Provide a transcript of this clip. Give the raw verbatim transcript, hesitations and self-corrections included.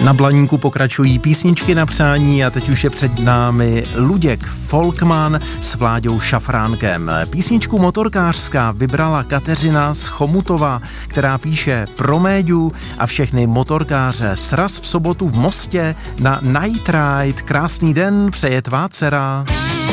Na Blaníku pokračují písničky na přání a teď už je před námi Luděk Folkman s Vláďou Šafránkem. Písničku motorkářská vybrala Kateřina z Chomutova, která píše pro Méďu a všechny motorkáře. Sraz v sobotu v Mostě na Night Ride. Krásný den, přeje tvá dcera.